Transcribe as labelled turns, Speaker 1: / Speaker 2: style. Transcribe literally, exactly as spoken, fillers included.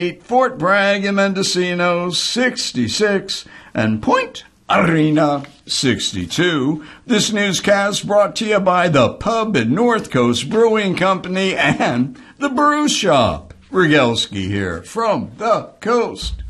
Speaker 1: Fort Bragg and Mendocino, sixty-six, and Point Arena, sixty-two. This newscast brought to you by the Pub and North Coast Brewing Company and the Brew Shop. Rygelski here from the coast.